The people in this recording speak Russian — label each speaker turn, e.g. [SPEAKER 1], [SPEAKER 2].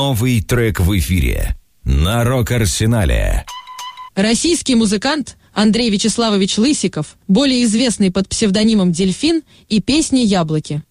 [SPEAKER 1] Новый трек в эфире на Рок-Арсенале.
[SPEAKER 2] Российский музыкант Андрей Вячеславович Лысиков, более известный под псевдонимом «Дельфин», и песни «Яблоки».